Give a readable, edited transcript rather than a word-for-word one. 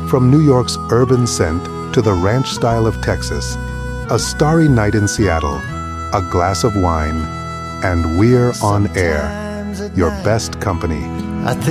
From New York's urban scent to the ranch style of Texas, a starry night in Seattle, a glass of wine, and we're on air, your best company.